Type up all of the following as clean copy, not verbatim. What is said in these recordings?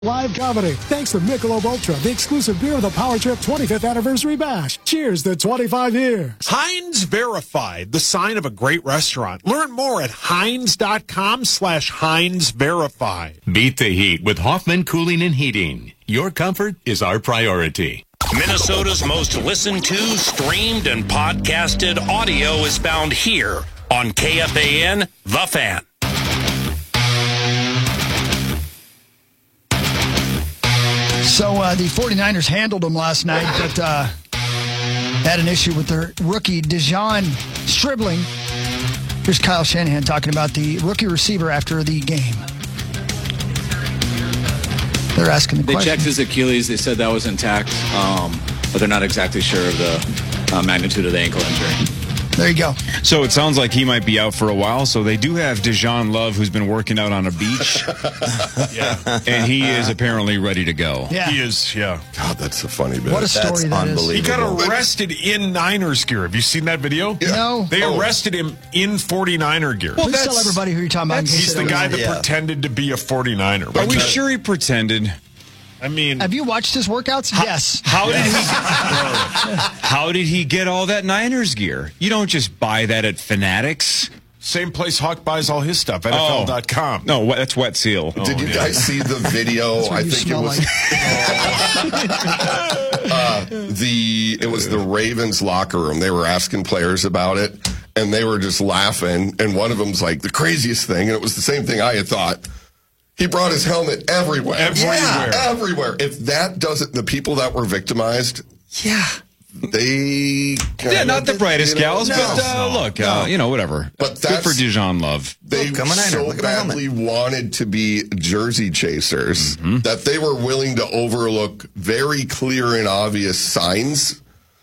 Live comedy. Thanks to Michelob Ultra, the exclusive beer of the Power Trip 25th Anniversary Bash. Cheers to 25 years. Heinz Verified, the sign of a great restaurant. Learn more at Heinz.com/Heinz Verified. Beat the heat with Hoffman Cooling and Heating. Your comfort is our priority. Minnesota's most listened to, streamed, and podcasted audio is found here on KFAN, The Fan. So the 49ers handled them last night, but had an issue with their rookie, Dejon Stribling. Here's Kyle Shanahan talking about the rookie receiver after the game. They're asking the question. They checked his Achilles. They said that was intact, but they're not exactly sure of the magnitude of the ankle injury. There you go. So it sounds like he might be out for a while. So they do have Dejon Love, who's been working out on a beach. Yeah. And he is apparently ready to go. Yeah. He is, yeah. God, that's a funny bit. What a story that is. He got arrested in Niners gear. Have you seen that video? Yeah. No. They arrested him in 49er gear. Please tell everybody who you're talking about. in case He's they the don't guy know. that pretended to be a 49er. Are we sure he pretended? I mean, Have you watched his workouts? Yes. How did he get all that Niners gear? You don't just buy that at Fanatics. same place Hawk buys all his stuff, NFL.com. No, that's Wet Seal. Did you guys see the video? That's what I you think it smell was it was the Ravens locker room. They were asking players about it, and they were just laughing. And one of them's like, the craziest thing, and it was the same thing I had thought. He brought his helmet everywhere. Everywhere. If that doesn't, the people that were victimized, they not the brightest gals, but look, whatever. But good for Dejon Love. They so badly wanted to be jersey chasers that they were willing to overlook very clear and obvious signs.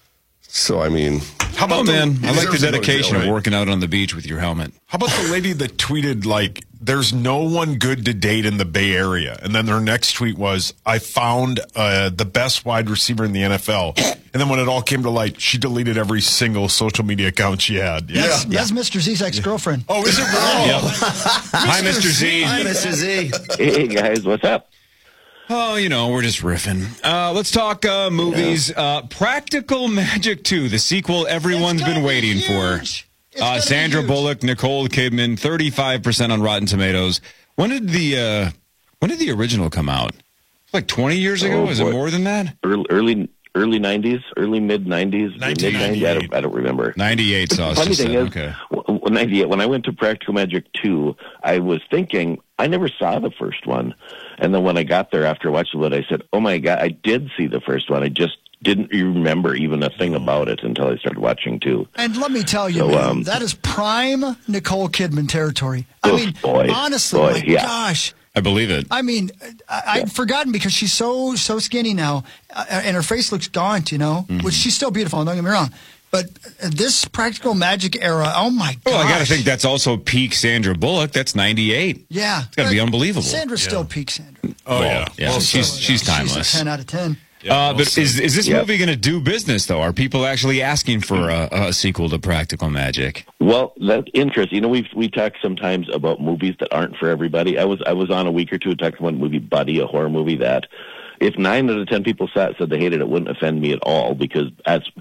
So, I mean, How about man? I like the deserves to go to dedication jail, of right? working out on the beach with your helmet. How about the lady that tweeted, like, there's no one good to date in the Bay Area? And then her next tweet was, I found the best wide receiver in the NFL. And then when it all came to light, she deleted every single social media account she had. That's Mr. Z's ex-girlfriend. Oh, is it really? Yep. Hi, Mr. Z. Mr. Z. Hey, guys, what's up? Oh, we're just riffing. Let's talk movies. Practical Magic 2, the sequel everyone's been waiting for. Sandra Bullock, Nicole Kidman, 35% on Rotten Tomatoes. When did the original come out? Like 20 years ago? Is it more than that? Early 90s, early mid 90s, mid 90s. I don't remember. 98. So funny thing is, okay. 98. When I went to Practical Magic 2, I was thinking I never saw the first one, and then when I got there after watching it, I said, "Oh my God, I did see the first one. I just didn't remember even a thing about it until I started watching 2." And let me tell you, man, that is prime Nicole Kidman territory. I mean, honestly, gosh. I believe it. I mean, I'd forgotten because she's so skinny now, and her face looks gaunt, which she's still beautiful, don't get me wrong. But this Practical Magic era, oh my gosh. Well, I got to think that's also peak Sandra Bullock. That's 98. Yeah. It's got to be unbelievable. Sandra's still peak Sandra. Oh, yeah. Well, she's timeless. She's a 10 out of 10. But is this movie going to do business, though? Are people actually asking for a sequel to Practical Magic? Well, that's interesting. We talk sometimes about movies that aren't for everybody. I was on a week or two talking about movie Buddy, a horror movie that if 9 out of 10 people said they hated it, wouldn't offend me at all because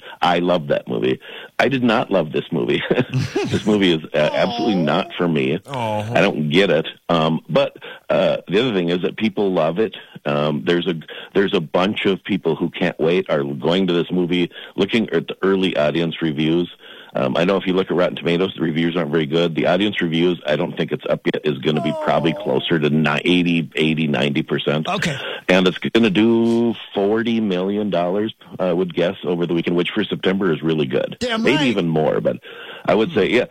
I love that movie. I did not love this movie. This movie is absolutely not for me. I don't get it. But the other thing is that people love it. There's a bunch of people who can't wait, are going to this movie, looking at the early audience reviews. I know if you look at Rotten Tomatoes, the reviews aren't very good. The audience reviews, I don't think it's up yet, is going to be probably closer to 90%. Okay. And it's going to do $40 million, I would guess, over the weekend, which for September is really good. Damn Maybe right. even more, but I would say, yeah.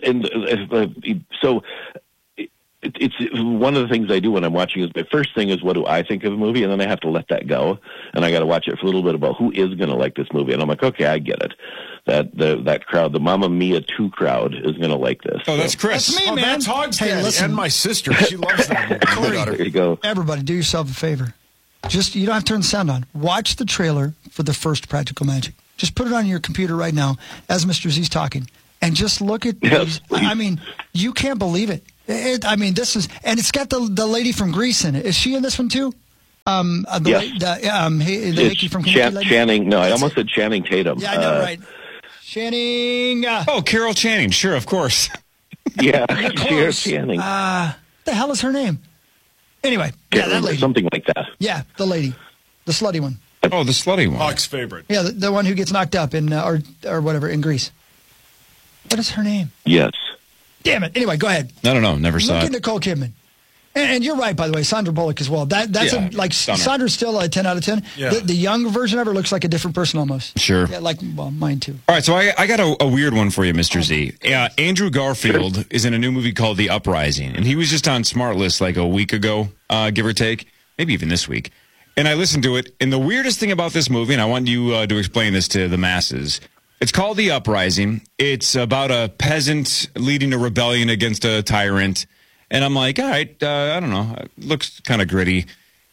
So it's one of the things I do when I'm watching is my first thing is what do I think of a movie, and then I have to let that go, and I got to watch it for a little bit about who is going to like this movie, and I'm like, okay, I get it. That crowd, the Mamma Mia 2 crowd, is going to like this. Oh, that's Chris. That's me, Oh, man. that's Hog's Hey, daddy listen. and my sister. She loves that movie. There you go. Everybody, do yourself a favor. You don't have to turn the sound on. Watch the trailer for the first Practical Magic. Just put it on your computer right now as Mr. Z's talking. And just look at these. I mean, you can't believe it. This is, and it's got the lady from Grease in it. Is she in this one too? The Hickey from Kentucky. Channing. No, I almost said Channing Tatum. Yeah, I know, right. Channing. Carol Channing. Sure, of course. Yeah, Carol Channing. What the hell is her name? Anyway, that lady. Something like that. Yeah, the lady. The slutty one. Oh, the slutty one. Hawk's favorite. Yeah, the one who gets knocked up in, or whatever, in Greece. What is her name? Yes. Damn it. Anyway, go ahead. I don't know. Never saw Look it. at Nicole Kidman. And you're right, by the way, Sandra Bullock as well. That's stunner. Sandra's still a 10 out of 10. Yeah. The young version of her looks like a different person almost. Sure. Yeah, mine too. All right, so I got a weird one for you, Mr. Z. Andrew Garfield is in a new movie called The Uprising, and he was just on Smart List like a week ago, give or take, maybe even this week. And I listened to it, and the weirdest thing about this movie, and I want you to explain this to the masses, it's called The Uprising. It's about a peasant leading a rebellion against a tyrant. And I'm like, all right, I don't know. It looks kind of gritty.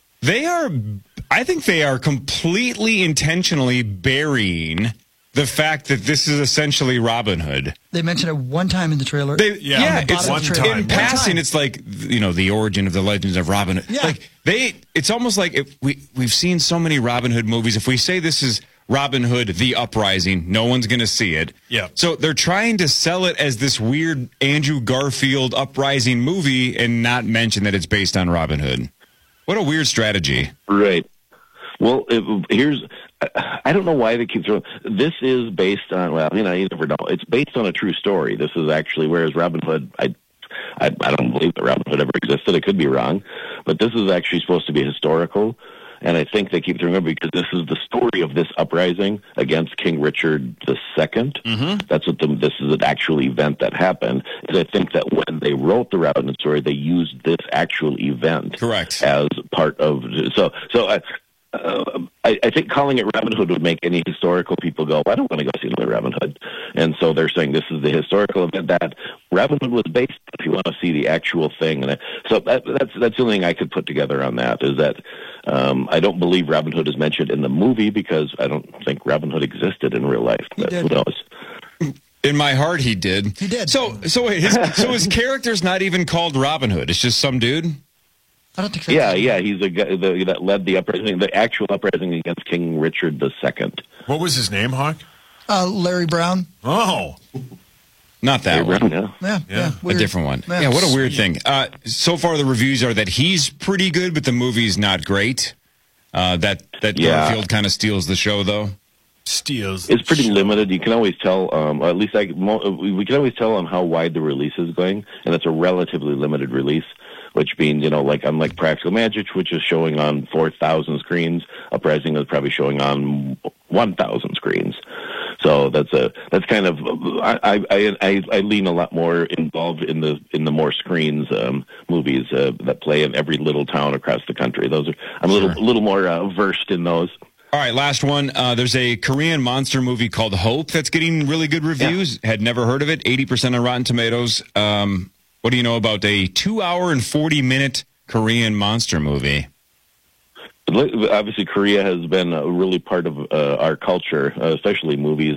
I think they are completely intentionally burying the fact that this is essentially Robin Hood. They mentioned it one time in the trailer. It's one time. in passing. It's like, the origin of the legends of Robin Hood. Yeah. It's almost like we've seen so many Robin Hood movies. If we say this is Robin Hood, The Uprising, no one's going to see it. Yeah. So they're trying to sell it as this weird Andrew Garfield Uprising movie and not mention that it's based on Robin Hood. What a weird strategy. Right. Well, I don't know why they keep throwing. This is based on, you never know. It's based on a true story. This is actually, whereas Robin Hood, I don't believe that Robin Hood ever existed. I could be wrong, but this is actually supposed to be historical. And I think they keep throwing it because this is the story of this uprising against King Richard II. Mm-hmm. That's what this is an actual event that happened. And I think that when they wrote the Robin Hood story, they used this actual event correct as part of. I think calling it Robin Hood would make any historical people go, I don't want to go see another Robin Hood. And so they're saying this is the historical event that Robin Hood was based on, if you want to see the actual thing. And so that's the only thing I could put together on that, is that I don't believe Robin Hood is mentioned in the movie because I don't think Robin Hood existed in real life. But who knows? In my heart, he did. He did. So wait, his character's not even called Robin Hood. It's just some dude? I don't think so. Yeah, he's the guy that led the uprising, the actual uprising against King Richard II. What was his name, Hawk? Larry Brown. Oh. Not that Larry one. Brown, Yeah. A different one. Yeah. Yeah, what a weird thing. So far, the reviews are that he's pretty good, but the movie's not great. That Garfield kind of steals the show, though. It's pretty limited. You can always tell, or at least we can always tell on how wide the release is going, and it's a relatively limited release. Which means, unlike Practical Magic, which is showing on 4,000 screens, Uprising is probably showing on 1,000 screens. So that's kind of I lean a lot more involved in the more screens movies that play in every little town across the country. I'm a little more versed in those. All right, last one. There's a Korean monster movie called Hope that's getting really good reviews. Yeah. Had never heard of it. 80% on Rotten Tomatoes. What do you know about a 2-hour and 40-minute Korean monster movie? Obviously, Korea has been a really part of our culture, especially movies.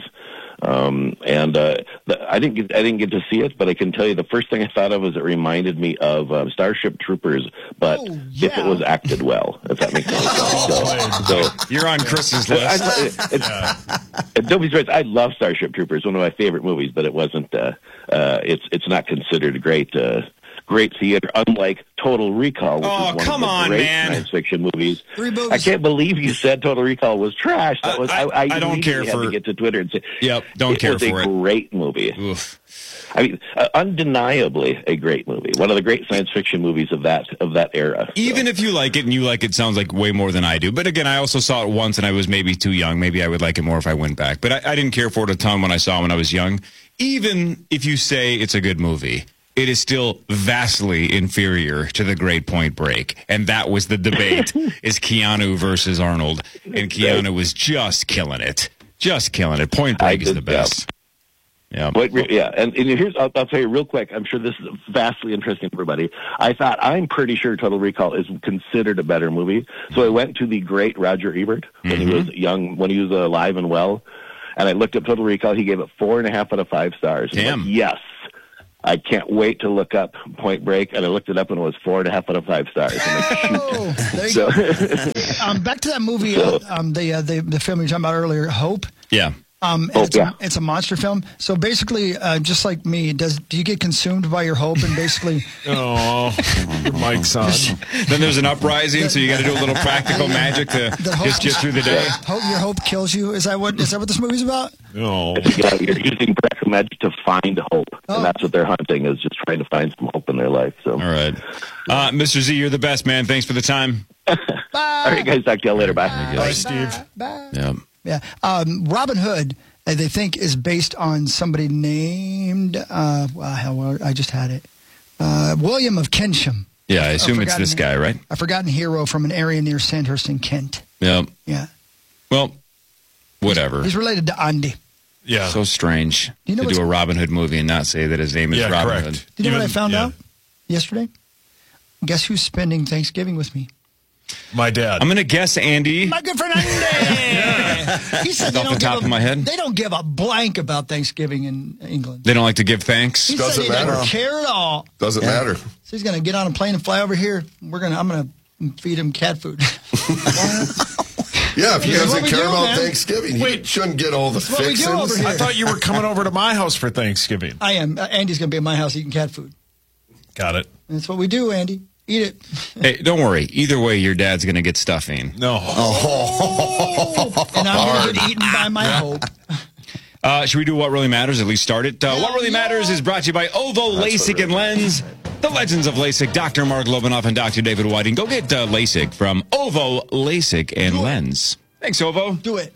I didn't get to see it, but I can tell you the first thing I thought of is it reminded me of Starship Troopers, but if it was acted well, if that makes sense. So you're on Chris's list. Don't be surprised. I love Starship Troopers, one of my favorite movies, but it wasn't. It's not considered great theater, unlike Total Recall, which is one of the great science fiction movies. I can't believe you said Total Recall was trash. That was I don't care for to get to Twitter and say, don't care for it. It was a great movie. Oof. I mean, undeniably a great movie. One of the great science fiction movies of that era. Even if you like it and you like it, sounds like way more than I do. But again, I also saw it once and I was maybe too young. Maybe I would like it more if I went back. But I didn't care for it a ton when I saw it when I was young. Even if you say it's a good movie, it is still vastly inferior to The Great Point Break. And that was the debate, is Keanu versus Arnold. And Keanu was just killing it. Point Break is the best. Yeah. And here's, I'll tell you real quick, I'm sure this is vastly interesting for everybody. I'm pretty sure Total Recall is considered a better movie. So I went to the great Roger Ebert when he was young, when he was alive and well. And I looked at Total Recall. He gave it 4.5 out of 5 stars. Damn. Like, yes. I can't wait to look up Point Break, and I looked it up, and it was 4.5 out of 5 stars. I'm like, there you go. Back to that movie, the film you were talking about earlier, Hope. Yeah. It's a monster film. So basically, just like me, do you get consumed by your hope and basically? Oh, your mic's on. Then there's an uprising, so you got to do a little practical magic to just get through the day. Your hope kills you. Is that what this movie's about? No. Yeah, you're using practical magic to find hope, and that's what they're hunting, is just trying to find some hope in their life. So, all right, Mr. Z, you're the best, man. Thanks for the time. Bye. All right, guys. Talk to you later. Bye. Bye, Steve. Bye. Yeah. Yeah. Robin Hood, they think, is based on somebody named, I just had it, William of Kensham. Yeah, I assume it's this guy, right? A forgotten hero from an area near Sandhurst in Kent. Yeah. Yeah. Well, whatever. He's related to Andy. Yeah. So strange You know to do a Robin Hood movie and not say that his name is Robin correct. Hood. Do you know what I found out yesterday? Guess who's spending Thanksgiving with me? My dad. I'm going to guess Andy. My good friend Andy. He said Off the top of my head. They don't give a blank about Thanksgiving in England. They don't like to give thanks. He Doesn't said he matter. doesn't care at all. Doesn't matter. So he's going to get on a plane and fly over here. I'm going to feed him cat food. Yeah, if he This is what doesn't we care do, about man. Thanksgiving, he shouldn't get all the what we do fixings. over here. I thought you were coming over to my house for Thanksgiving. I am. Andy's going to be in my house eating cat food. Got it. That's what we do, Andy. Eat it. Hey, don't worry. Either way, your dad's going to get stuffing. No. And I'm going to get eaten by my hope. Should we do What Really Matters? At least start it. What Really Matters is brought to you by Ovo LASIK and Lens. The Legends of LASIK, Dr. Mark Lobanoff and Dr. David Whiting. Go get LASIK from Ovo LASIK and Lens. Thanks, Ovo. Do it.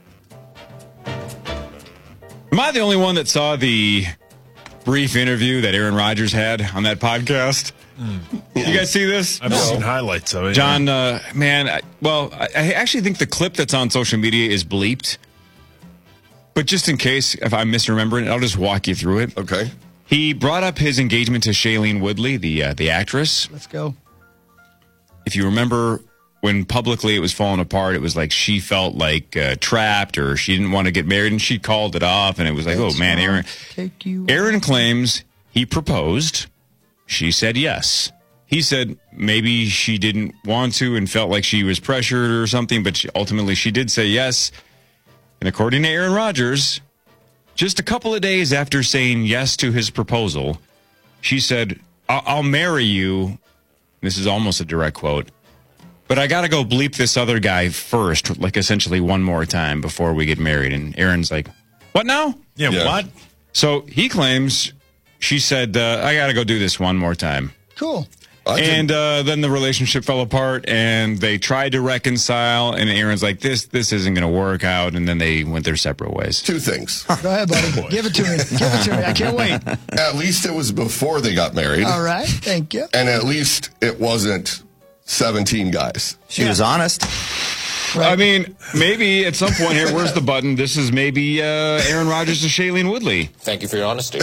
Am I the only one that saw the brief interview that Aaron Rodgers had on that podcast? You guys see this? I've seen highlights of it. John, man, I actually think the clip that's on social media is bleeped. But just in case, if I'm misremembering it, I'll just walk you through it. Okay. He brought up his engagement to Shailene Woodley, the actress. Let's go. If you remember, when publicly it was falling apart, it was like she felt like trapped, or she didn't want to get married, and she called it off, and it was like, oh man, Aaron. Aaron claims he proposed. She said yes. He said maybe she didn't want to and felt like she was pressured or something, but ultimately she did say yes. And according to Aaron Rodgers, just a couple of days after saying yes to his proposal, she said, I'll marry you. This is almost a direct quote. But I got to go bleep this other guy first, like essentially one more time before we get married. And Aaron's like, what now? Yeah. What? So he claims she said, I got to go do this one more time. Cool. And then the relationship fell apart, and they tried to reconcile, and Aaron's like, this isn't going to work out, and then they went their separate ways. Two things. Go ahead, buddy. Give it to me. Give it to me. I can't wait. At least it was before they got married. All right. Thank you. And at least it wasn't 17 guys. She was honest. Right. I mean, maybe at some point here, where's the button? This is maybe Aaron Rodgers and Shailene Woodley. Thank you for your honesty.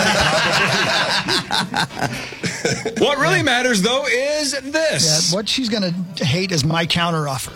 What really matters, though, is this. Yeah, what she's going to hate is my counteroffer.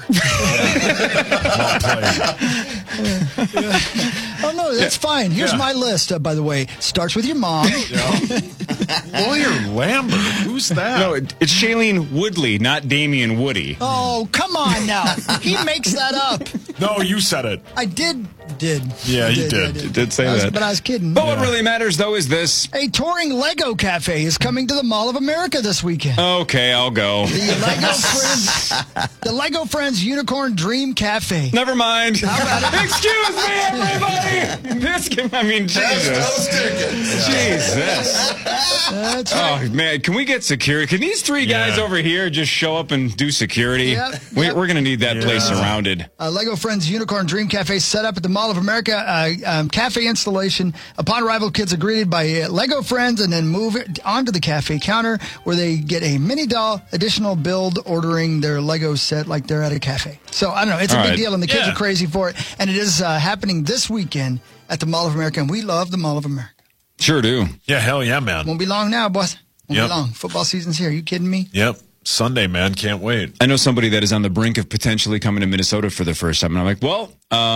Oh, no, that's fine. Here's my list, by the way. Starts with your mom. Lawyer Lambert? Who's that? No, it's Shailene Woodley, not Damian Woody. Oh, come on now. He makes that up. No, you said it. I did. Yeah, you did. You did say that. But I was kidding. But what really matters, though, is this. A touring Lego cafe is coming to the Mall of America this weekend. Okay, I'll go. The Lego Friends Unicorn Dream Cafe. Never mind. Excuse me, everybody. Jesus. Jesus. That's right. Oh, man. Can we get security? Can these three guys over here just show up and do security? Yep. We're going to need that place surrounded. Lego Friends Unicorn Dream Cafe set up at the Mall of America. Cafe installation. Upon arrival, kids are greeted by Lego Friends and then move onto the cafe counter where they get a mini doll additional build ordering their Lego set like they're at a cafe. So, I don't know. It's a big deal, and the kids are crazy for it. And it is happening this weekend at the Mall of America, and we love the Mall of America. Sure do. Yeah, hell yeah, man. Won't be long now, boss. Won't be long. Football season's here. Are you kidding me? Yep. Sunday, man. Can't wait. I know somebody that is on the brink of potentially coming to Minnesota for the first time. And I'm like, well,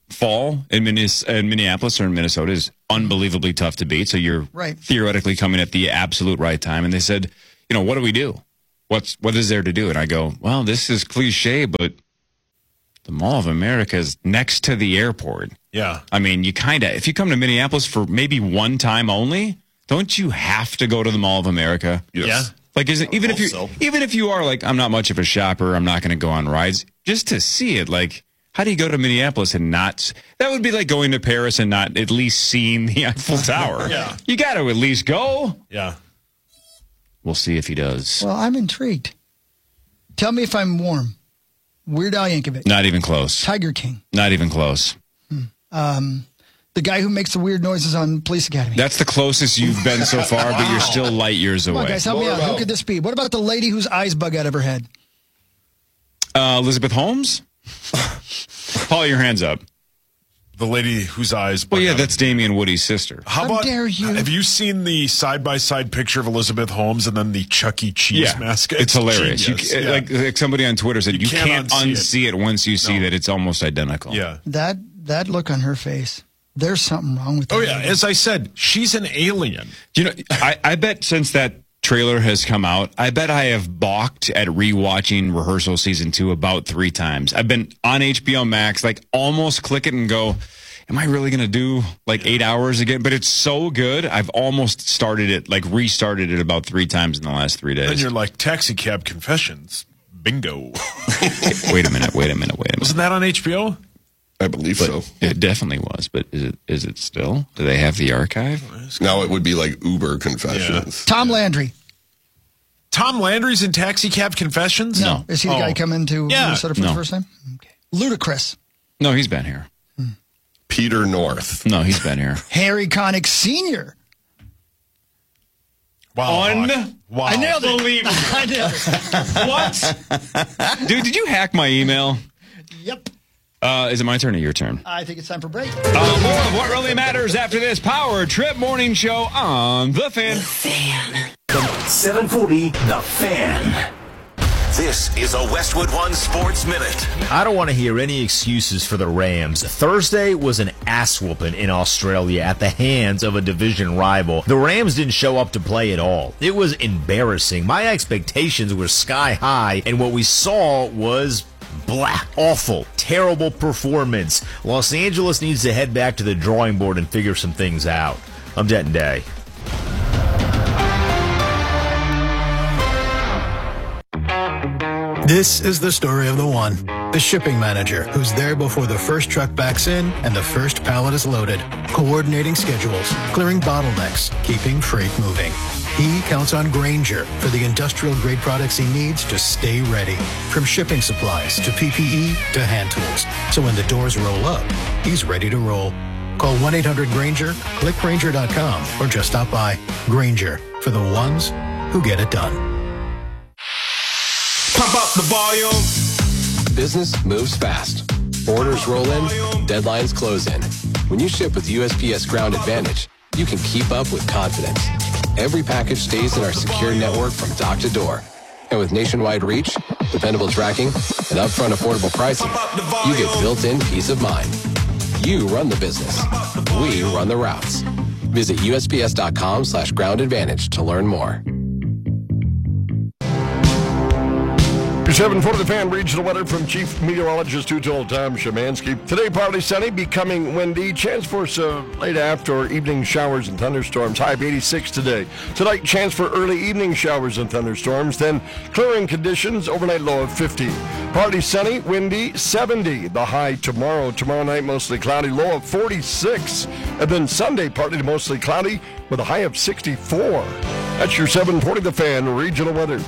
fall in Minneapolis or in Minnesota is unbelievably tough to beat. So you're theoretically coming at the absolute right time. And they said, what do we do? What is there to do? And I go, well, this is cliche, but the Mall of America is next to the airport. Yeah. I mean, if you come to Minneapolis for maybe one time only, don't you have to go to the Mall of America? Yes. Yeah. Like, even if you are like, I'm not much of a shopper, I'm not going to go on rides, just to see it, like, how do you go to Minneapolis and not? That would be like going to Paris and not at least seeing the Eiffel Tower. Yeah. You got to at least go. Yeah. We'll see if he does. Well, I'm intrigued. Tell me if I'm warm. Weird Al Yankovic. Not even close. Tiger King. Not even close. The guy who makes the weird noises on Police Academy. That's the closest you've been so far, but you're still light years away. Come on, guys, help me out. Who could this be? What about the lady whose eyes bug out of her head? Elizabeth Holmes? Paul, your hands up. The lady whose eyes... Well, yeah, that's Damian Woody's sister. How dare you? Have you seen the side-by-side picture of Elizabeth Holmes and then the Chuck E. Cheese mask? It's hilarious. Genius. Like somebody on Twitter said, you can't unsee it once you see No. that it's almost identical. Yeah. That look on her face. There's something wrong with that. Oh, yeah. As I said, she's an alien. I bet since that trailer has come out, I bet I have balked at rewatching Rehearsal Season 2 about 3 times. I've been on HBO Max, like almost click it and go, am I really going to do like 8 hours again? But it's so good. I've almost restarted it about 3 times in the last 3 days. And you're like, Taxi Cab Confessions. Bingo. Wait a minute. Wasn't that on HBO? I believe so. It definitely was, but is it still? Do they have the archive? Now it would be like Uber Confessions. Yeah. Tom Landry. Tom Landry's in Taxi Cab Confessions? No. Is he the guy coming to Minnesota for the first time? Okay. Ludacris. No, he's been here. Peter North. No, he's been here. Harry Connick Sr. Wow. Wow. I nailed it. Unbelievable. I nailed it. What? Dude, did you hack my email? Yep. Is it my turn or your turn? I think it's time for break. More of what really matters after this Power Trip morning show on The Fan. 740 The Fan. This is a Westwood One Sports Minute. I don't want to hear any excuses for the Rams. Thursday was an ass-whooping in Australia at the hands of a division rival. The Rams didn't show up to play at all. It was embarrassing. My expectations were sky high, and what we saw was awful, terrible performance. Los Angeles needs to head back to the drawing board and figure some things out. I'm Denton Day. This is the story of the one, the shipping manager who's there before the first truck backs in and the first pallet is loaded, coordinating schedules, clearing bottlenecks, keeping freight moving. He counts on Grainger for the industrial-grade products he needs to stay ready, from shipping supplies to PPE to hand tools. So when the doors roll up, he's ready to roll. Call 1-800-GRAINGER, click Grainger.com, or just stop by. Grainger, for the ones who get it done. Pump up the volume. Business moves fast. Orders roll in, deadlines close in. When you ship with USPS Ground Advantage, you can keep up with confidence. Every package stays in our secure network from dock to door. And with nationwide reach, dependable tracking, and upfront affordable pricing, you get built-in peace of mind. You run the business. We run the routes. Visit USPS.com/Ground Advantage to learn more. 740 The Fan regional weather from Chief Meteorologist Who Told Tom Szymanski. Today, partly sunny, becoming windy. Chance for some late after or evening showers and thunderstorms. High of 86 today. Tonight, chance for early evening showers and thunderstorms. Then clearing conditions, overnight low of 50. Partly sunny, windy, 70. The high tomorrow. Tomorrow night, mostly cloudy, low of 46. And then Sunday, partly to mostly cloudy with a high of 64. That's your 740 The Fan regional weather.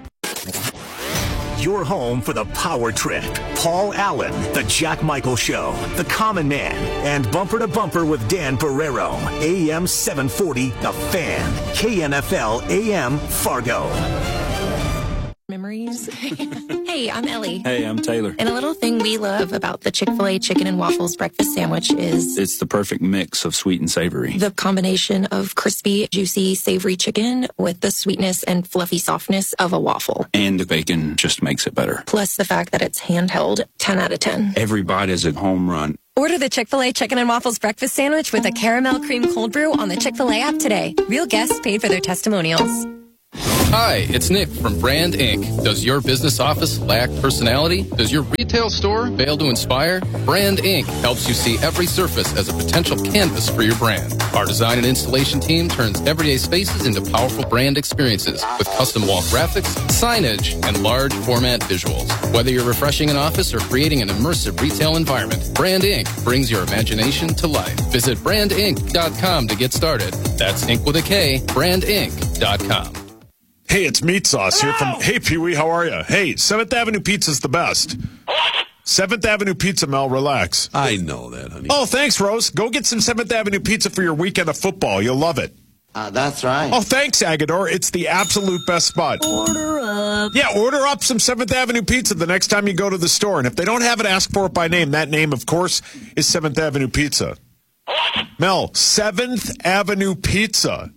Your home for the Power Trip. Paul Allen, The Jack Michael Show, The Common Man, and Bumper to Bumper with Dan Barrero. AM 740, The Fan. KNFL AM Fargo. Memories. Hey, I'm Ellie. Hey, I'm Taylor. And a little thing we love about the Chick-fil-A chicken and waffles breakfast sandwich is it's the perfect mix of sweet and savory. The combination of crispy, juicy, savory chicken with the sweetness and fluffy softness of a waffle. And the bacon just makes it better. Plus the fact that it's handheld, 10 out of 10. Every bite is a home run. Order the Chick-fil-A Chicken and Waffles Breakfast Sandwich with a caramel cream cold brew on the Chick-fil-A app today. Real guests paid for their testimonials. Hi, it's Nick from Brand Inc. Does your business office lack personality? Does your retail store fail to inspire? Brand Inc. helps you see every surface as a potential canvas for your brand. Our design and installation team turns everyday spaces into powerful brand experiences with custom wall graphics, signage, and large format visuals. Whether you're refreshing an office or creating an immersive retail environment, Brand Inc. brings your imagination to life. Visit brandinc.com to get started. That's Inc. with a K, brandinc.com. Hey, it's Meat Sauce here from Hey, Pee-wee, how are you? Hey, 7th Avenue Pizza's the best. 7th Avenue Pizza, Mel, relax. I know that, honey. Oh, thanks, Rose. Go get some 7th Avenue Pizza for your weekend of football. You'll love it. That's right. Oh, thanks, Agador. It's the absolute best spot. Order up. Yeah, order up some 7th Avenue Pizza the next time you go to the store. And if they don't have it, ask for it by name. That name, of course, is 7th Avenue Pizza. Mel, 7th Avenue Pizza.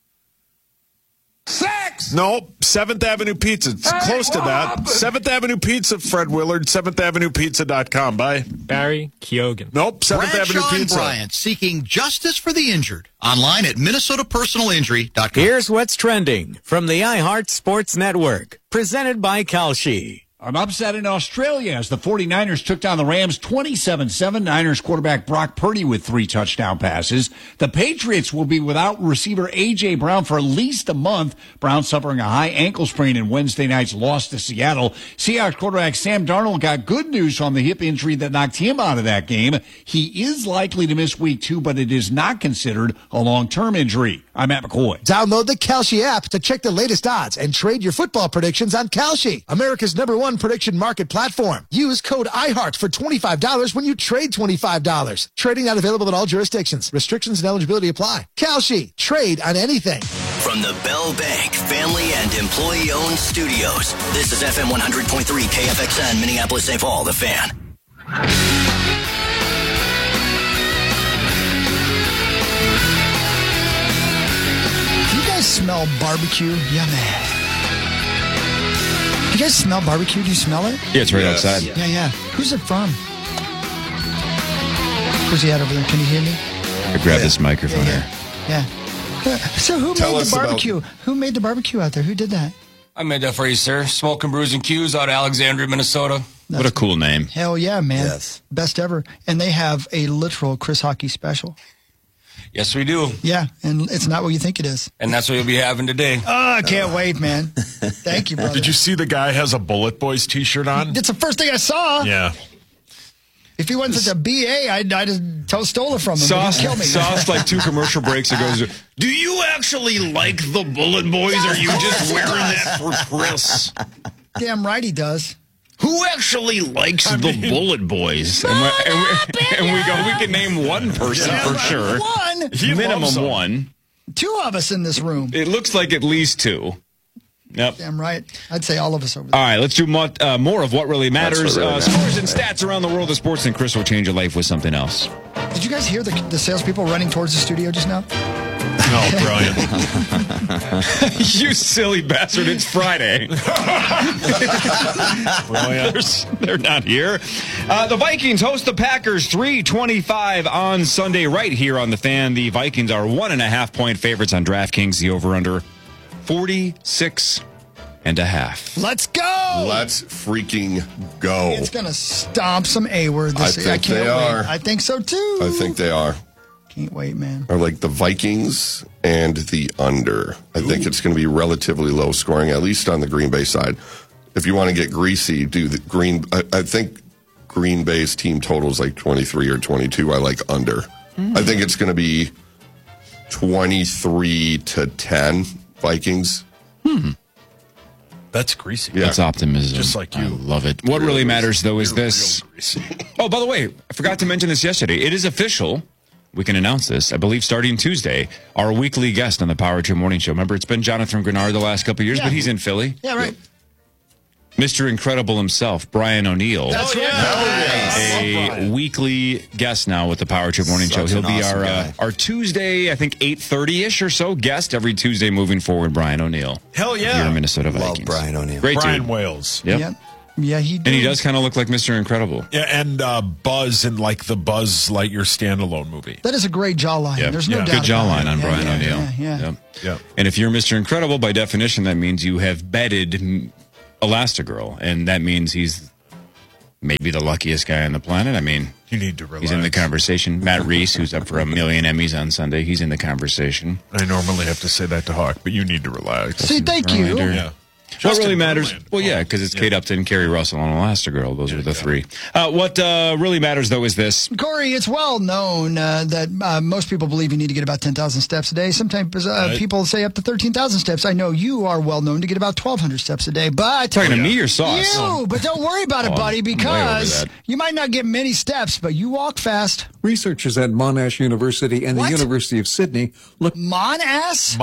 Sex! No, 7th Avenue Pizza. It's close to that. 7th Avenue Pizza, Fred Willard, 7thavenuepizza.com. Bye. Barry Keoghan. Nope, 7th Avenue Bradshaw and Pizza. Bryant seeking justice for the injured. Online at MinnesotaPersonalInjury.com. Here's what's trending from the iHeart Sports Network. Presented by Kalshi. An upset in Australia as the 49ers took down the Rams 27-7. Niners quarterback Brock Purdy with 3 touchdown passes. The Patriots will be without receiver A.J. Brown for at least a month. Brown suffering a high ankle sprain in Wednesday night's loss to Seattle. Seahawks quarterback Sam Darnold got good news from the hip injury that knocked him out of that game. He is likely to miss week 2, but it is not considered a long-term injury. I'm Matt McCoy. Download the Kalshi app to check the latest odds and trade your football predictions on Kalshi, America's #1 prediction market platform. Use code IHEART for $25 when you trade $25. Trading not available in all jurisdictions. Restrictions and eligibility apply. Kalshi. Trade on anything. From the Bell Bank family and employee-owned studios, this is FM 100.3 KFXN, Minneapolis, St. Paul, The Fan. Do you guys smell barbecue? Yeah, man. You guys smell barbecue? Do you smell it? Yeah, it's right outside. Yeah. Who's it from? Where's he at over there? Can you hear me? I grab this microphone here. Yeah. So who Tell made us the about- barbecue? Who made the barbecue out there? Who did that? I made that for you, sir. Smoke and Brews and Q's out of Alexandria, Minnesota. What a cool name. Hell yeah, man. Yes. Best ever. And they have a literal Chris Hockey special. Yes, we do. Yeah, and it's not what you think it is. And that's what you'll be having today. Oh, I can't wait, man. Thank you, brother. Did you see the guy has a Bullet Boys t-shirt on? That's the first thing I saw. Yeah. If he wasn't such a BA, I'd have stole it from him. Sauce, He'd kill me. Sauce, like 2 commercial breaks ago. Do you actually like the Bullet Boys, or are you just wearing that for Chris? Damn right he does. Who actually likes the Bullet Boys? And we go, we can name one person for sure. One. Minimum one. 2 of us in this room. It looks like at least 2. Yep. Damn right. I'd say all of us over there. All right, let's do more of what really matters. That's what really Scores and stats around the world of sports, and Chris will change your life with something else. Did you guys hear the salespeople running towards the studio just now? No, brilliant. You silly bastard, it's Friday. They're not here. The Vikings host the Packers 3:25 on Sunday right here on The Fan. The Vikings are 1.5-point favorites on DraftKings. The over-under 46.5. Let's go. Let's freaking go. It's going to stomp some A-word this year. I think they are. I think so, too. I think they are. Can't wait, man. Are like the Vikings and the under. I think it's going to be relatively low scoring, at least on the Green Bay side. If you want to get greasy, do the Green. I think Green Bay's team total is like 23 or 22. I like under. I think it's going to be 23-10 Vikings. That's greasy. Yeah. That's optimism. Just like you. I love it. What really matters, though, is this. Oh, by the way, I forgot to mention this yesterday. It is official. We can announce this, I believe, starting Tuesday. Our weekly guest on the Power Trip Morning Show. Remember, it's been Jonathan Grenard the last couple of years, but he's in Philly. Yeah, right. Mr. Incredible himself, Brian O'Neill. That's right. A weekly guest now with the Power Trip Morning Show. He'll be our Tuesday, I think 8:30-ish or so guest every Tuesday moving forward. Brian O'Neill. Hell yeah. Your Minnesota Vikings. Love Brian O'Neill. Great Brian dude. Wales. Yep. Yeah. Yeah, he And he does kind of look like Mr. Incredible. Yeah, and Buzz in like the Buzz Lightyear standalone movie. That is a great jawline. Yep. There's no doubt. Good jawline on Brian yeah, O'Neill. Yeah. Yep. And if you're Mr. Incredible, by definition, that means you have bedded Elastigirl, and that means he's maybe the luckiest guy on the planet. I mean, you need to relax. He's in the conversation. Matt Reese, who's up for 1 million Emmys on Sunday, he's in the conversation. I normally have to say that to Hawk, but you need to relax. See, thank you. Verlander. Yeah. What really matters? Well, yeah, because it's Kate Upton, Kerry Russell, and Elastigirl. Those are the three. What really matters, though, is this. Corey, it's well known that most people believe you need to get about 10,000 steps a day. Sometimes people say up to 13,000 steps. I know you are well known to get about 1,200 steps a day, but... Talking to me or Sauce? But don't worry about it, buddy, because you might not get many steps, but you walk fast. Researchers at Monash University and the University of Sydney look... Monash?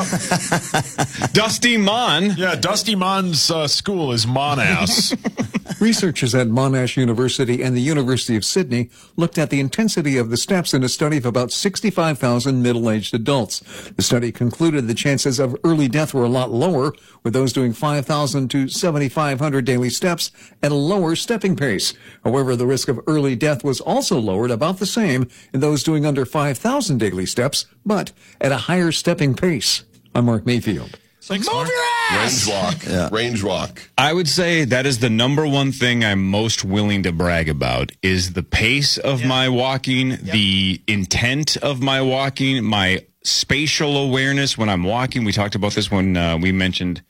Yeah. Dusty Mon. Yeah, Dusty Mon's school is Monash. Researchers at Monash University and the University of Sydney looked at the intensity of the steps in a study of about 65,000 middle-aged adults. The study concluded the chances of early death were a lot lower, with those doing 5,000 to 7,500 daily steps at a lower stepping pace. However, the risk of early death was also lowered about the same in those doing under 5,000 daily steps, but at a higher stepping pace. I'm Mark Mayfield. Move your ass! Range walk. Yeah. Range walk. I would say that is the number one thing I'm most willing to brag about is the pace of my walking, the intent of my walking, my spatial awareness when I'm walking. We talked about this when we mentioned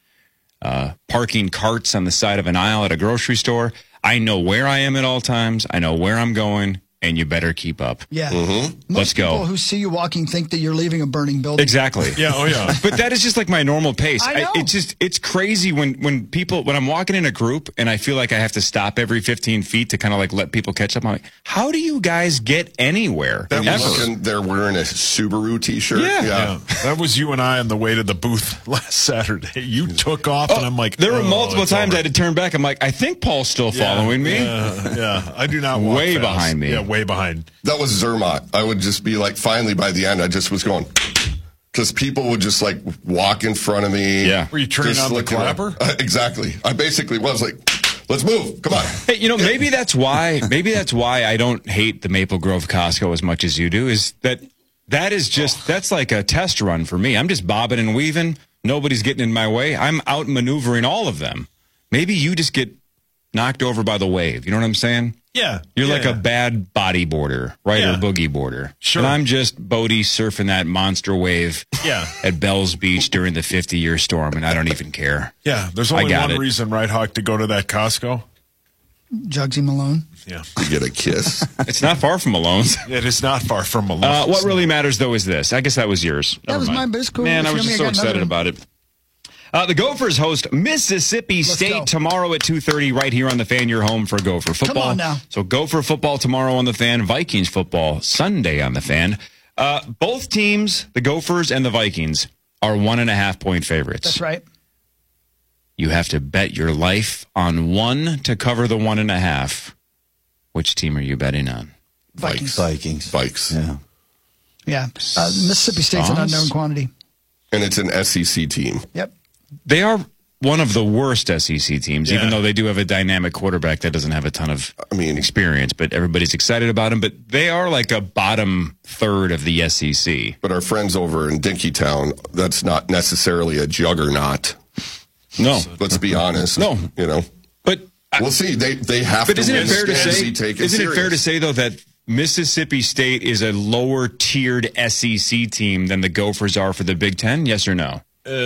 parking carts on the side of an aisle at a grocery store. I know where I am at all times. I know where I'm going. And you better keep up. Yeah. Let's go. People who see you walking think that you're leaving a burning building. Exactly. Yeah. Oh, yeah. But that is just like my normal pace. I know. It's crazy when I'm walking in a group and I feel like I have to stop every 15 feet to kind of like let people catch up. I'm like, how do you guys get anywhere? They're wearing a Subaru t-shirt. Yeah. That was you and I on the way to the booth last Saturday. You took off and I'm like, there were multiple times I had to turn back. I'm like, I think Paul's still following me. Yeah. I do not walk way fast. behind me. Yeah. Way behind. That was Zermatt. I would just be like, finally, by the end, I just was going, because people would just like walk in front of me. Yeah. Were you turning on the clapper? Exactly. I basically was like, let's move. Come on. Hey, maybe that's why I don't hate the Maple Grove Costco as much as you do, is that is just, that's like a test run for me. I'm just bobbing and weaving. Nobody's getting in my way. I'm out maneuvering all of them. Maybe you just get knocked over by the wave. You know what I'm saying? Yeah. You're like a bad bodyboarder, right? Or boogie boarder. Sure. And I'm just Bodie surfing that monster wave at Bell's Beach during the 50-year storm, and I don't even care. Yeah. There's only one reason, right, Hawk, to go to that Costco? Jugsy Malone. Yeah. To get a kiss. It's not far from Malone's. It is not far from Malone's. What really matters, though, is this. I guess that was yours. That was mine, but it's cool. Man, I If was you just want so me, I got excited another about it. The Gophers host Mississippi State tomorrow at 2:30 right here on the Fan. Your home for Gopher football. Come on now. So Gopher football tomorrow on the Fan. Vikings football Sunday on the Fan. Both teams, the Gophers and the Vikings, are 1.5-point favorites. That's right. You have to bet your life on one to cover the 1.5. Which team are you betting on? Vikings. Vikes. Yeah. Yeah. Mississippi State's an unknown quantity. And it's an SEC team. Yep. They are one of the worst SEC teams, even though they do have a dynamic quarterback that doesn't have a ton of experience, but everybody's excited about him. But they are like a bottom third of the SEC. But our friends over in Dinkytown, that's not necessarily a juggernaut. No. Let's be honest. No. But we'll see. They have to isn't win. it fair to say? Isn't it fair to say though that Mississippi State is a lower tiered SEC team than the Gophers are for the Big Ten? Yes or no?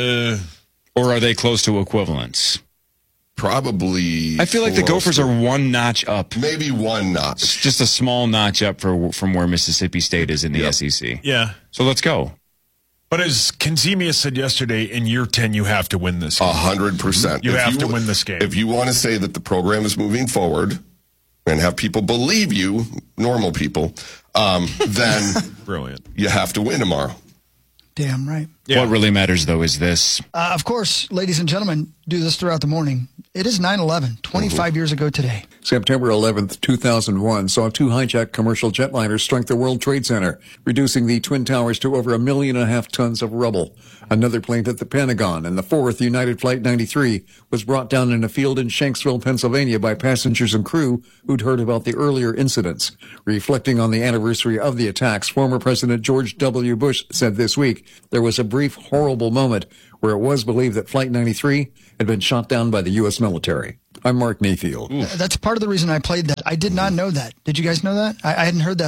Or are they close to equivalence? Probably. I feel like the Gophers are one notch up. Maybe one notch. It's just a small notch up from where Mississippi State is in the SEC. Yeah. So let's go. But as Kenzemius said yesterday, in year 10, you have to win this game. 100%. You have to win this game. If you want to say that the program is moving forward and have people believe you, normal people, then Brilliant. You have to win tomorrow. Damn right. What really matters, though, is this. Of course, ladies and gentlemen, do this throughout the morning. It is 9/11, 25 years ago today. September 11th, 2001 saw 2 hijacked commercial jetliners strike the World Trade Center, reducing the Twin Towers to over 1.5 million tons of rubble. Another plane hit the Pentagon, and the 4th, United Flight 93, was brought down in a field in Shanksville, Pennsylvania by passengers and crew who'd heard about the earlier incidents. Reflecting on the anniversary of the attacks, former President George W. Bush said this week there was a brief, horrible moment where it was believed that Flight 93 had been shot down by the U.S. military. I'm Mark Mayfield. That's part of the reason I played that. I did not know that. Did you guys know that? I hadn't heard that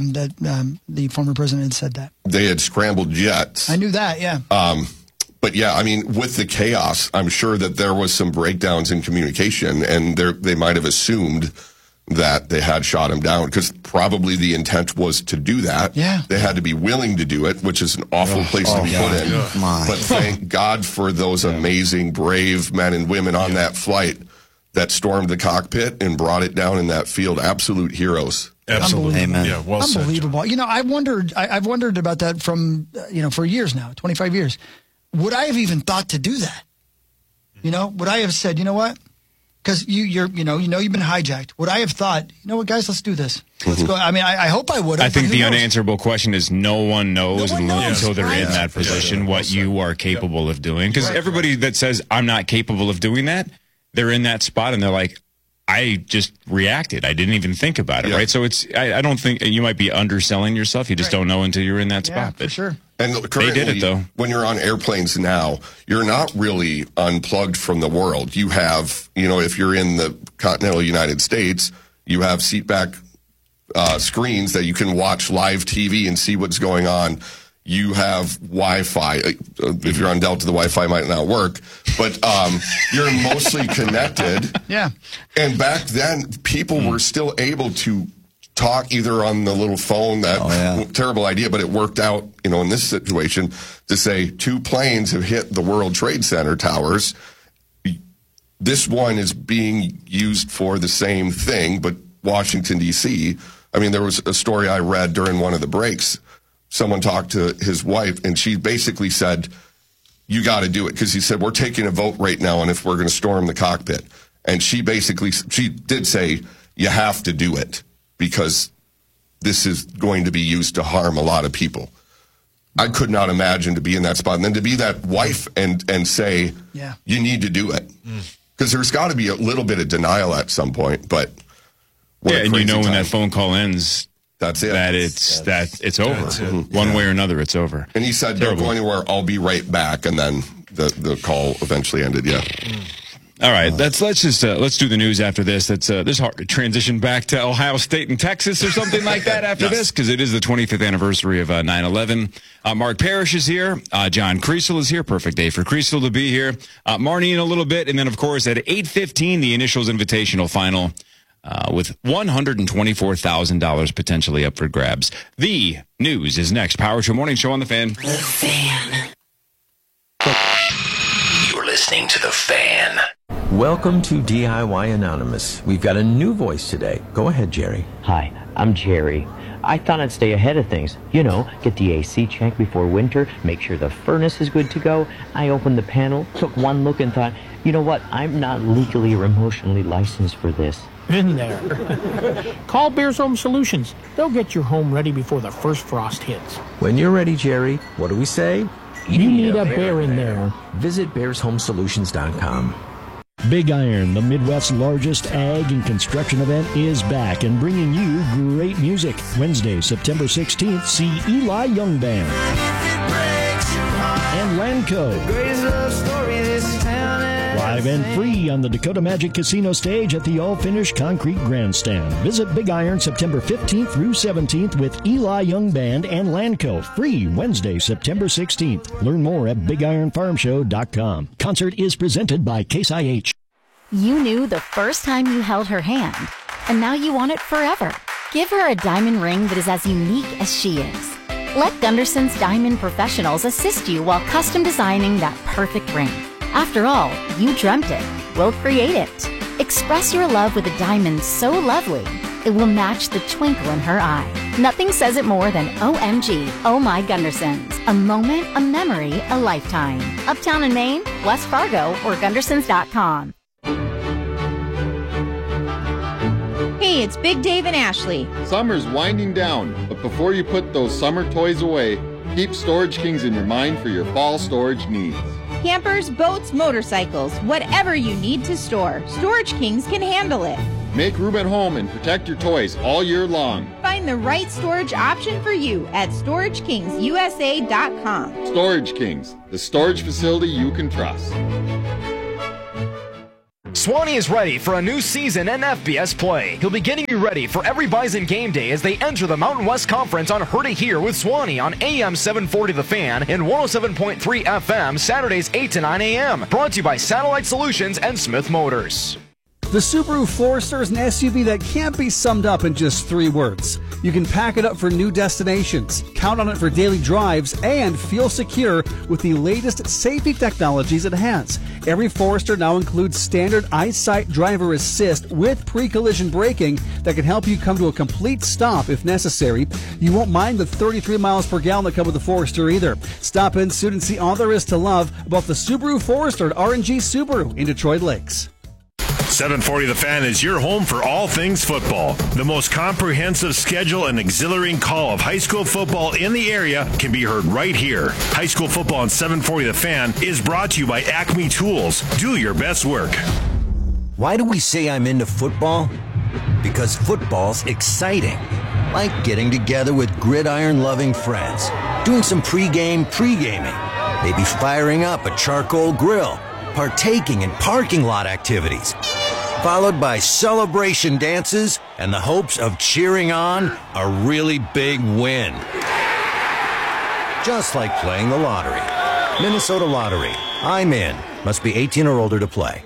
the former president had said that. They had scrambled jets. I knew that, yeah. But yeah, I mean, with the chaos, I'm sure that there was some breakdowns in communication, and they might have assumed that they had shot him down, because probably the intent was to do that. Yeah. They had to be willing to do it, which is an awful place to be put in. But thank God for those amazing, brave men and women on that flight that stormed the cockpit and brought it down in that field. Absolute heroes. Absolutely. Amen. Yeah, well said. Unbelievable. You know, I've wondered about that from, for years now, 25 years. Would I have even thought to do that? Would I have said, you know what? Because you've been hijacked. Would I have thought, you know what, guys, let's do this. Let's go. I mean, I hope I would have. I think the unanswerable question is no one knows until they're in that position what you are capable of doing. Because everybody that says, I'm not capable of doing that, they're in that spot and they're like, I just reacted. I didn't even think about it, right? So I don't think you might be underselling yourself. You just don't know until you're in that spot. Yeah, for sure. And they did it, though. When you're on airplanes now, you're not really unplugged from the world. You have, if you're in the continental United States, you have seatback screens that you can watch live TV and see what's going on. You have Wi-Fi. If you're on Delta, the Wi-Fi might not work, but you're mostly connected. Yeah. And back then, people were still able to talk either on the little phone. Terrible idea, but it worked out, in this situation, to say 2 planes have hit the World Trade Center towers. This one is being used for the same thing, but Washington, D.C. I mean, there was a story I read during one of the breaks. Someone talked to his wife, and she basically said, you got to do it. Because he said, we're taking a vote right now on if we're going to storm the cockpit. And she did say, you have to do it, because this is going to be used to harm a lot of people. I could not imagine to be in that spot. And then to be that wife and say, you need to do it. Because there's got to be a little bit of denial at some point. But and when that phone call ends, that's it. It's over. One way or another, it's over. And he said, don't go anywhere, I'll be right back. And then the call eventually ended, All right, let's do the news after this. This hard to transition back to Ohio State and Texas or something like that after this, because it is the 25th anniversary of 9/11. Mark Parrish is here. John Kriesel is here. Perfect day for Kriesel to be here. Marnie in a little bit, and then of course at 8:15 the Initials Invitational Final with $124,000 potentially up for grabs. The news is next. Power Trip Morning Show on the Fan. The Fan. You're listening to The Fan. Welcome to DIY Anonymous. We've got a new voice today. Go ahead, Jerry. Hi, I'm Jerry. I thought I'd stay ahead of things. Get the AC checked before winter, make sure the furnace is good to go. I opened the panel, took one look and thought, you know what, I'm not legally or emotionally licensed for this. In there. Call Bears Home Solutions. They'll get your home ready before the first frost hits. When you're ready, Jerry, what do we say? You need a bear in there. Visit BearsHomeSolutions.com. Big Iron, the Midwest's largest ag and construction event, is back and bringing you great music. Wednesday, September 16th, see Eli Young Band and Lanco. Live and free on the Dakota Magic Casino stage at the all-finished concrete grandstand. Visit Big Iron September 15th through 17th with Eli Young Band and Lanco. Free Wednesday, September 16th. Learn more at BigIronFarmShow.com. Concert is presented by Case IH. You knew the first time you held her hand, and now you want it forever. Give her a diamond ring that is as unique as she is. Let Gunderson's Diamond Professionals assist you while custom designing that perfect ring. After all, you dreamt it. We'll create it. Express your love with a diamond so lovely, it will match the twinkle in her eye. Nothing says it more than OMG, Oh My Gundersons. A moment, a memory, a lifetime. Uptown in Maine, West Fargo, or Gundersons.com. Hey, it's Big Dave and Ashley. Summer's winding down, but before you put those summer toys away, keep Storage Kings in your mind for your fall storage needs. Campers, boats, motorcycles, whatever you need to store, Storage Kings can handle it. Make room at home and protect your toys all year long. Find the right storage option for you at StorageKingsUSA.com. Storage Kings, the storage facility you can trust. Swanee is ready for a new season in FBS play. He'll be getting you ready for every Bison game day as they enter the Mountain West Conference on Heard It Here with Swanee on AM 740 The Fan and 107.3 FM Saturdays 8 to 9 a.m. Brought to you by Satellite Solutions and Smith Motors. The Subaru Forester is an SUV that can't be summed up in just 3 words. You can pack it up for new destinations, count on it for daily drives, and feel secure with the latest safety technologies it has. Every Forester now includes standard EyeSight driver assist with pre-collision braking that can help you come to a complete stop if necessary. You won't mind the 33 miles per gallon that come with the Forester either. Stop in soon and see all there is to love about the Subaru Forester at R&G Subaru in Detroit Lakes. 740 The Fan is your home for all things football. The most comprehensive schedule and exhilarating call of high school football in the area can be heard right here. High school football on 740 The Fan is brought to you by Acme Tools. Do your best work. Why do we say I'm into football? Because football's exciting. Like getting together with gridiron-loving friends, doing some pre-gaming, maybe firing up a charcoal grill, partaking in parking lot activities, followed by celebration dances and the hopes of cheering on a really big win. Just like playing the lottery. Minnesota Lottery. I'm in. Must be 18 or older to play.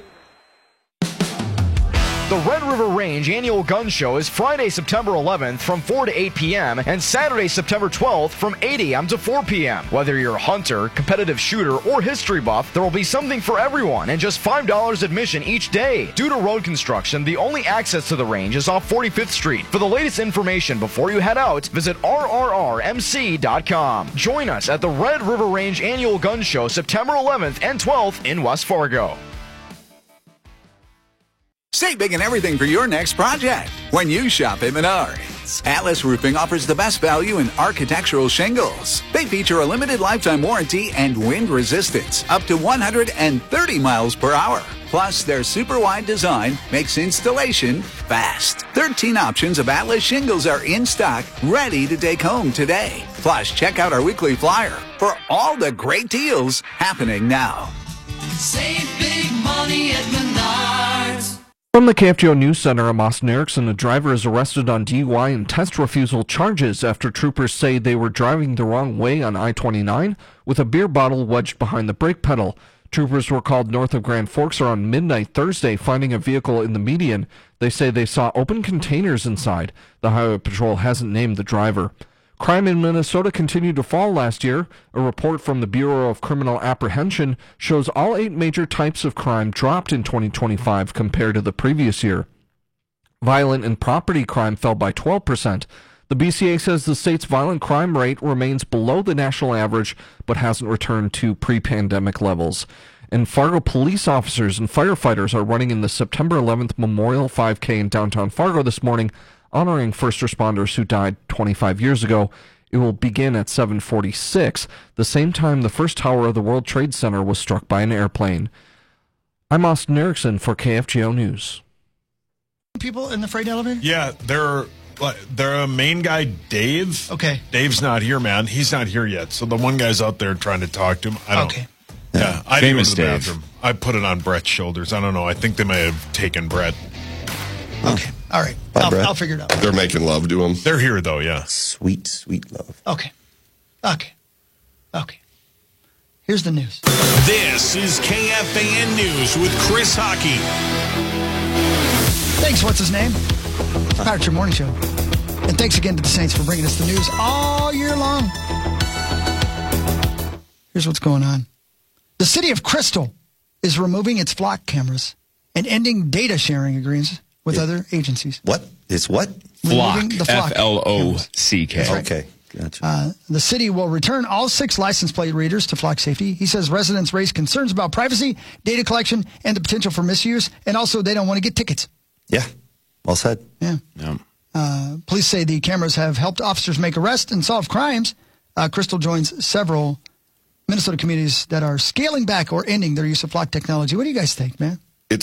The Red River Range Annual Gun Show is Friday, September 11th from 4 to 8 p.m. and Saturday, September 12th from 8 a.m. to 4 p.m. Whether you're a hunter, competitive shooter, or history buff, there will be something for everyone and just $5 admission each day. Due to road construction, the only access to the range is off 45th Street. For the latest information before you head out, visit rrrmc.com. Join us at the Red River Range Annual Gun Show September 11th and 12th in West Fargo. Save big and everything for your next project when you shop at Menards. Atlas Roofing offers the best value in architectural shingles. They feature a limited lifetime warranty and wind resistance up to 130 miles per hour. Plus, their super wide design makes installation fast. 13 options of Atlas shingles are in stock, ready to take home today. Plus, check out our weekly flyer for all the great deals happening now. Save big money at Menards. From the KFGO News Center, I'm Austin Erickson. A driver is arrested on DUI and test refusal charges after troopers say they were driving the wrong way on I-29 with a beer bottle wedged behind the brake pedal. Troopers were called north of Grand Forks around midnight Thursday, finding a vehicle in the median. They say they saw open containers inside. The Highway Patrol hasn't named the driver. Crime in Minnesota continued to fall last year. A report from the Bureau of Criminal Apprehension shows all 8 major types of crime dropped in 2025 compared to the previous year. Violent and property crime fell by 12%. The BCA says the state's violent crime rate remains below the national average, but hasn't returned to pre-pandemic levels. And Fargo police officers and firefighters are running in the September 11th Memorial 5K in downtown Fargo this morning, honoring first responders who died 25 years ago. It will begin at 7:46, the same time the first tower of the World Trade Center was struck by an airplane. I'm Austin Erickson for KFGO News. People in the freight elevator? Yeah, they're a main guy, Dave. Okay. Dave's not here, man. He's not here yet. So the one guy's out there trying to talk to him. I don't. Okay. Yeah, I didn't go Famous to the Dave. bathroom. I put it on Brett's shoulders. I don't know. I think they may have taken Brett. Okay. All right. I'll figure it out. They're making love to him. They're here, though, yeah. Sweet, sweet love. Okay. Here's the news. This is KFAN News with Chris Hockey. Thanks, what's his name? Pirate Your Morning Show. And thanks again to the Saints for bringing us the news all year long. Here's what's going on. The city of Crystal is removing its flock cameras and ending data sharing agreements with other agencies. What? It's what? Flock. removing the flock. Flock. That's right. Okay, gotcha. The city will return all 6 license plate readers to Flock Safety. He says residents raise concerns about privacy, data collection, and the potential for misuse, and also they don't want to get tickets. Yeah, well said. Yeah. Police say the cameras have helped officers make arrests and solve crimes. Crystal joins several Minnesota communities that are scaling back or ending their use of Flock technology. What do you guys think, man?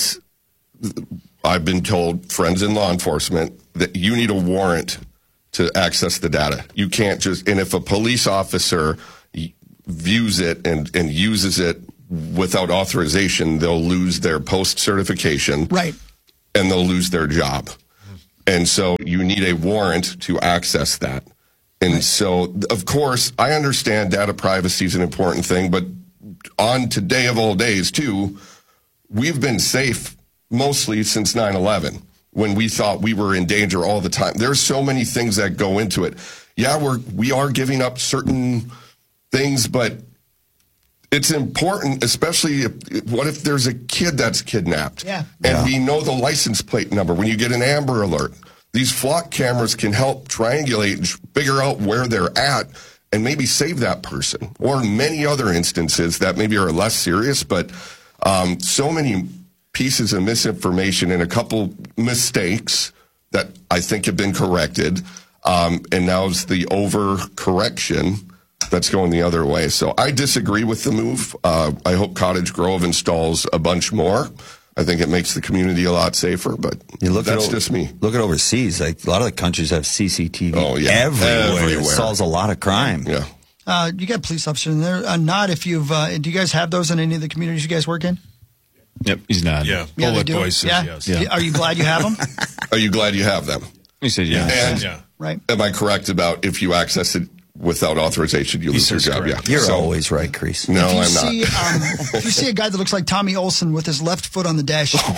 I've been told, friends in law enforcement, that you need a warrant to access the data. You can't just, and if a police officer views it and uses it without authorization, they'll lose their post certification. Right. And they'll lose their job. And so you need a warrant to access that. And so, of course, I understand data privacy is an important thing, but on today of all days, too, we've been safe mostly since 9/11 when we thought we were in danger all the time. There's so many things that go into it. Yeah, we are giving up certain things, but it's important, especially what if there's a kid that's kidnapped? Yeah. And we know the license plate number. When you get an Amber Alert, these Flock cameras can help triangulate and figure out where they're at and maybe save that person. Or many other instances that maybe are less serious, but so many pieces of misinformation and a couple mistakes that I think have been corrected. And now it's the overcorrection that's going the other way. So I disagree with the move. I hope Cottage Grove installs a bunch more. I think it makes the community a lot safer, but that's just me. Look at overseas. Like a lot of the countries have CCTV everywhere. It solves a lot of crime. Yeah. You got police officers in there. Not if you've. Do you guys have those in any of the communities you guys work in? Yep, he's not. Yeah, they Bullet do? Boy says yes. Yeah. Are you glad you have them? Are you glad you have them? He said yes. And right. Am I correct about if you access it without authorization, you lose your job? Yeah. You're always right, Crease. No, I'm not. If you see a guy that looks like Tommy Olson with his left foot on the dash, Don't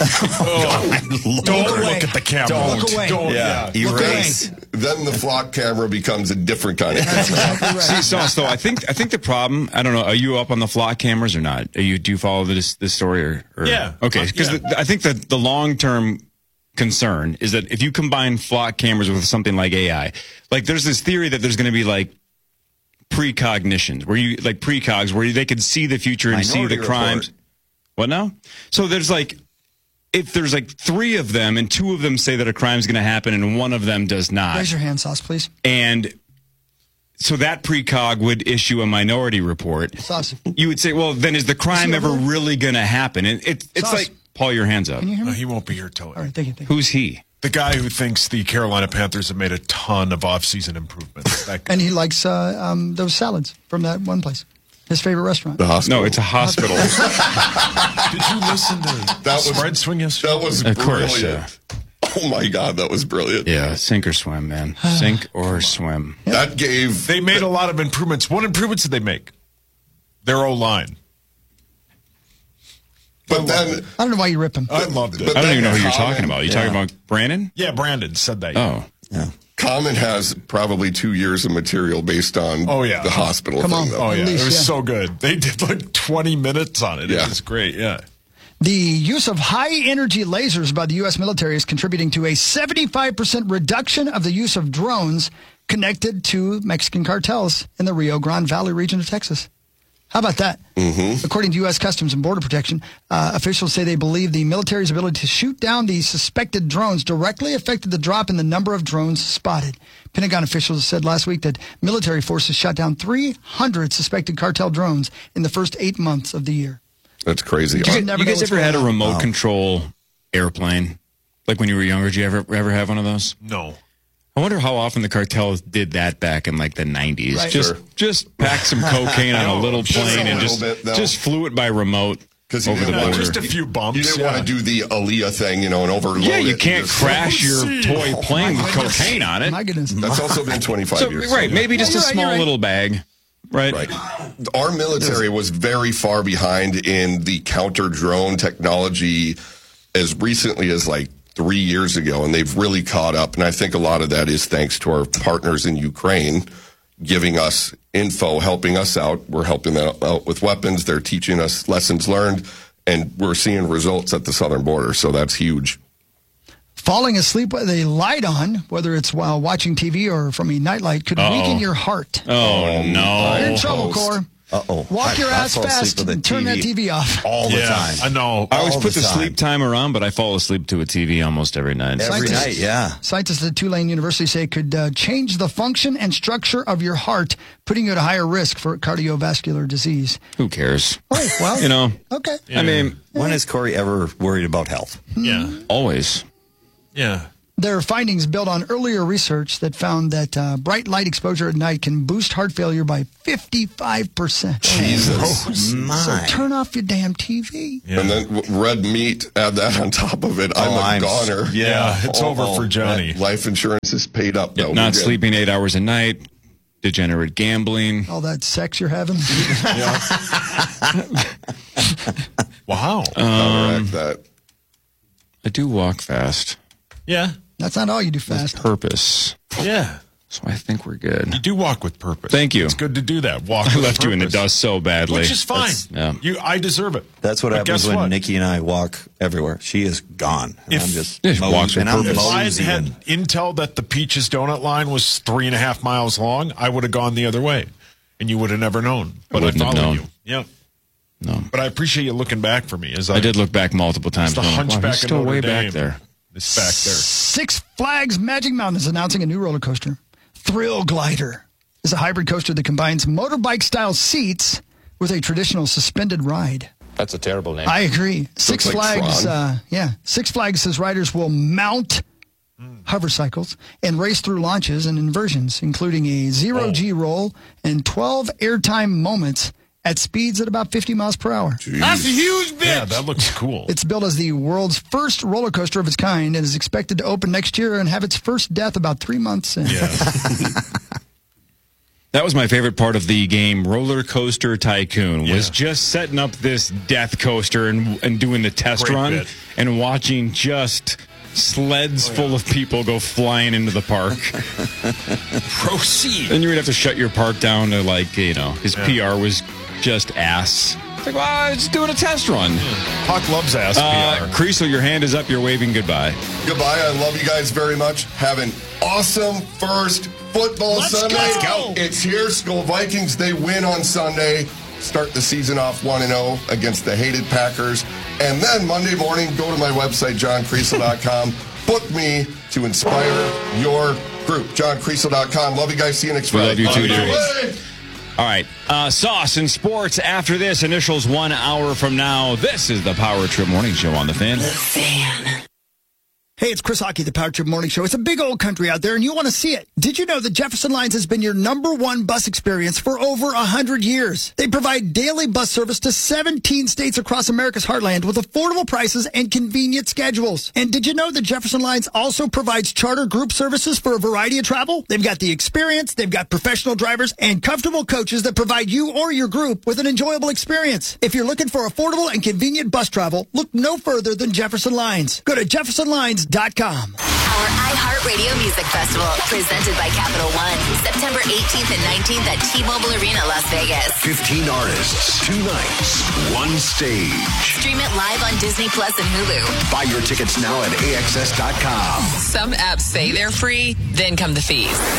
look at the camera. Look away. Yeah. Erase. Then the Flock camera becomes a different kind of camera. That's exactly right. See, so I think the problem. I don't know. Are you up on the Flock cameras or not? Do you follow this story or? Yeah. Okay, because I think that the long term concern is that if you combine Flock cameras with something like AI, like there's this theory that there's going to be like precognitions where you like precogs where they could see the future and see the crimes. What now? So there's like. If there's like 3 of them and 2 of them say that a crime's going to happen and 1 of them does not. Raise your hand, Sauce, please. And so that precog would issue a minority report. Sauce. You would say, well, then is the crime ever really going to happen? And it's like, Paul, your hands up. Can you hear me? He won't be here till. All right, thank you. Who's he? The guy who thinks the Carolina Panthers have made a ton of offseason improvements. And he likes those salads from that one place. His favorite restaurant. The hospital. No, it's a hospital. Did you listen to that Spread Swing yesterday? That was Of brilliant. course, yeah. Oh my God, that was brilliant. Yeah, sink or swim, man. Sink or swim. That gave. They made a lot of improvements. What improvements did they make? Their O-line. But then I don't know why you rip him. I loved it. I don't even know who you're talking about. Are you talking about Brandon? Yeah, Brandon said that. Oh. Yeah. Common has probably 2 years of material based on the hospital Come thing. on. Though. Oh, yeah. At least, it was yeah. so good. They did like 20 minutes on it. Yeah. It was great, yeah. The use of high-energy lasers by the U.S. military is contributing to a 75% reduction of the use of drones connected to Mexican cartels in the Rio Grande Valley region of Texas. How about that? Mm-hmm. According to U.S. Customs and Border Protection, officials say they believe the military's ability to shoot down the suspected drones directly affected the drop in the number of drones spotted. Pentagon officials said last week that military forces shot down 300 suspected cartel drones in the first 8 months of the year. That's crazy. You guys ever had a remote control airplane? Like when you were younger, did you ever have one of those? No. I wonder how often the cartels did that back in like the 90s. Right. Just pack some cocaine on a little plane and just flew it by remote over the border. Just a few bumps. You didn't want to do the Aaliyah thing, and overload it. Yeah, you can't crash your toy plane with cocaine on it. My goodness. That's also been 25 years. Right, maybe just a small little bag. Right. Our military was very far behind in the counter-drone technology as recently as like 3 years ago, and they've really caught up. And I think a lot of that is thanks to our partners in Ukraine giving us info, helping us out. We're helping them out with weapons. They're teaching us lessons learned, and we're seeing results at the southern border. So that's huge. Falling asleep with a light on, whether it's while watching TV or from a nightlight, could weaken your heart. Oh, no. You're in trouble, Core. Walk your ass fast and turn that TV off. All the time. I know. I always put the sleep timer on, but I fall asleep to a TV almost every night. Every night, yeah. Scientists at Tulane University say it could change the function and structure of your heart, putting you at a higher risk for cardiovascular disease. Who cares? Oh, well. You know. Okay. I mean, when is Corey ever worried about health? Yeah. Always. Yeah. Their findings build on earlier research that found that bright light exposure at night can boost heart failure by 55%. Jesus. So turn off your damn TV. Yeah. And then red meat, add that on top of it. I'm a goner. Yeah, it's over for Johnny. Life insurance is paid up, though. Not sleeping 8 hours a night, degenerate gambling. All that sex you're having. Wow. Counteract that. I do walk fast. Yeah. That's not all you do fast. With purpose. Yeah. So I think we're good. You do walk with purpose. Thank you. It's good to do that. Walk I with left you in the purpose. dust so badly. Which is fine. I deserve it. That's what But happens guess when what? Nikki and I walk everywhere. She is gone. And I'm just walks with purpose. If I moseying. had intel that the Peaches donut line was 3.5 miles long, I would have gone the other way, and you would have never known. But I wouldn't have followed known. you. Yeah. No. But I appreciate you looking back for me. As I did look back multiple times. The I'm like, wow, hunchback he's of still Notre way Dame. back there. It's back there. Six Flags Magic Mountain is announcing a new roller coaster. Thrill Glider is a hybrid coaster that combines motorbike-style seats with a traditional suspended ride. That's a terrible name. I agree. Six like Flags, Tron. Six Flags says riders will mount hover cycles and race through launches and inversions, including a zero-G roll and 12 airtime moments at speeds at about 50 miles per hour. Jeez. That's a huge bitch. Yeah, that looks cool. It's billed as the world's first roller coaster of its kind and is expected to open next year and have its first death about 3 months in. Yeah. That was my favorite part of the game, Roller Coaster Tycoon, was just setting up this death coaster and doing the test Great run bit. and watching just sleds full of people go flying into the park. Proceed. Then you would have to shut your park down to, like, you know, his PR was just ass. It's like, well, I'm just doing a test run. Puck loves ass PR. Creasel, your hand is up. You're waving goodbye. Goodbye. I love you guys very much. Have an awesome first football Sunday. Let's go. It's here. Skull Vikings, they win on Sunday. Start the season off 1-0 against the hated Packers. And then Monday morning, go to my website, johncreasel.com. Book me to inspire your group. johncreasel.com. Love you guys. See you next Friday. We love you too, Bye. Jerry. All right. Sauce and sports after this. Initials 1 hour from now. This is the Power Trip Morning Show on The Fan. Hey, it's Chris Hockey, the Power Trip Morning Show. It's a big old country out there, and you want to see it. Did you know that Jefferson Lines has been your #1 bus experience for over 100 years? They provide daily bus service to 17 states across America's heartland with affordable prices and convenient schedules. And did you know that Jefferson Lines also provides charter group services for a variety of travel? They've got the experience, they've got professional drivers, and comfortable coaches that provide you or your group with an enjoyable experience. If you're looking for affordable and convenient bus travel, look no further than Jefferson Lines. Go to jeffersonlines.com. Our iHeartRadio Music Festival, presented by Capital One, September 18th and 19th at T-Mobile Arena, Las Vegas. 15 artists, 2 nights, 1 stage. Stream it live on Disney Plus and Hulu. Buy your tickets now at AXS.com. Some apps say they're free, then come the fees.